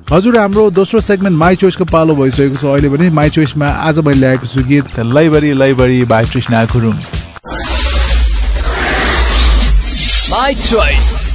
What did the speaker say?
हजुर हाम्रो दोस्रो सेगमेन्ट माई चोइसको पालो भइसकेको छ अहिले पनि माई चोइसमा आज मैले ल्याएको छु गीत लैबरी by Krishna Gurung my choice